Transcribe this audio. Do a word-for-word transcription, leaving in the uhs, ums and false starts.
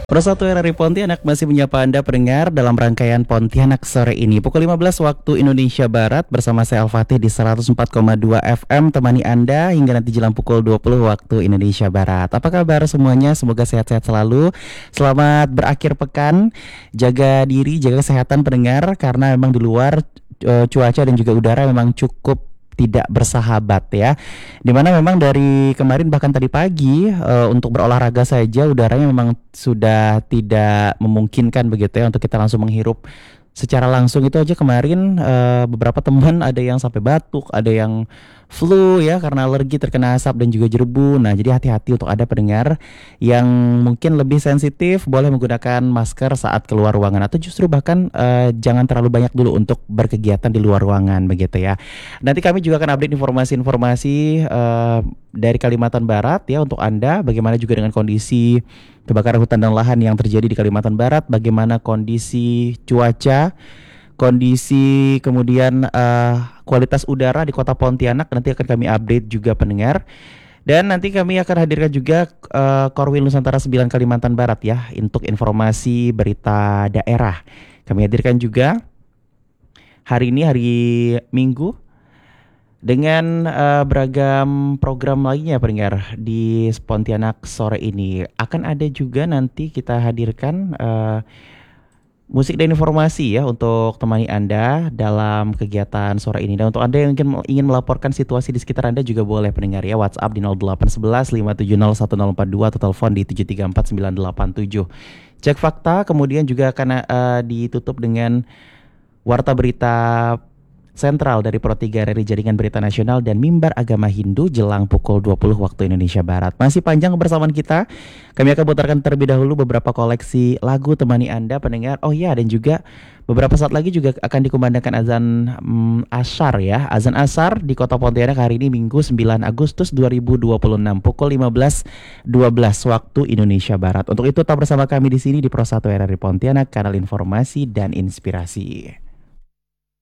Pro satu R R I Pontianak masih menyapa Anda pendengar dalam rangkaian Pontianak sore ini pukul lima belas waktu Indonesia Barat bersama saya Al-Fatih di seratus empat koma dua F M temani Anda hingga nanti jelang pukul dua puluh waktu Indonesia Barat. Apa kabar semuanya? Semoga sehat-sehat selalu. Selamat berakhir pekan. Jaga diri, jaga kesehatan pendengar karena memang di luar uh, cuaca dan juga udara memang cukup tidak bersahabat ya. Dimana memang dari kemarin bahkan tadi pagi uh, untuk berolahraga saja udaranya memang sudah tidak memungkinkan begitu ya untuk kita langsung menghirup secara langsung. Itu aja kemarin uh, beberapa teman ada yang sampai batuk, ada yang flu ya karena alergi terkena asap dan juga jerubu. Nah, jadi hati-hati untuk ada pendengar yang mungkin lebih sensitif, boleh menggunakan masker saat keluar ruangan atau justru bahkan uh, jangan terlalu banyak dulu untuk berkegiatan di luar ruangan begitu ya. Nanti kami juga akan update informasi-informasi uh, dari Kalimantan Barat ya untuk Anda, bagaimana juga dengan kondisi kebakaran hutan dan lahan yang terjadi di Kalimantan Barat, bagaimana kondisi cuaca, kondisi kemudian uh, kualitas udara di kota Pontianak nanti akan kami update juga pendengar. Dan nanti kami akan hadirkan juga uh, Korwil Nusantara sembilan Kalimantan Barat ya untuk informasi berita daerah. Kami hadirkan juga hari ini hari Minggu dengan uh, beragam program lainnya pendengar di Pontianak sore ini. Akan ada juga nanti kita hadirkan uh, musik dan informasi ya untuk temani Anda dalam kegiatan sore ini. Dan untuk Anda yang ingin, ingin melaporkan situasi di sekitar Anda juga boleh pendengar ya. WhatsApp di nol delapan satu satu lima tujuh nol satu nol empat dua atau telepon di tujuh tiga empat sembilan delapan tujuh. Cek fakta kemudian juga akan uh, ditutup dengan warta berita sentral dari Pro tiga R R I Jaringan Berita Nasional dan Mimbar Agama Hindu jelang pukul dua puluh waktu Indonesia Barat. Masih panjang kebersamaan kita. Kami akan putarkan terlebih dahulu beberapa koleksi lagu temani Anda pendengar. Oh ya, dan juga beberapa saat lagi juga akan dikumandangkan azan um, Ashar ya. Azan Ashar di Kota Pontianak hari ini Minggu sembilan Agustus dua ribu dua puluh enam pukul lima belas dua belas waktu Indonesia Barat. Untuk itu tetap bersama kami di sini di Pro satu R R I Pontianak, kanal informasi dan inspirasi.